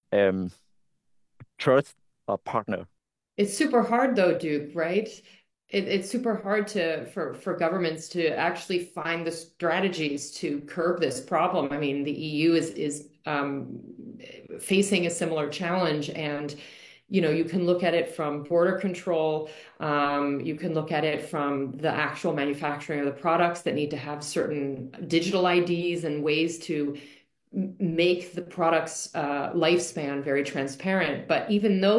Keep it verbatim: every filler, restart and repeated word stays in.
um, trust a partner. It's super hard though, Duke, right? It, it's super hard to for for governments to actually find the strategies to curb this problem. I mean, the E U is is um, facing a similar challenge, and you know, you can look at it from border control. Um, you can look at it from the actual manufacturing of the products that need to have certain digital I Ds and ways to make the product's uh, lifespan very transparent. But even though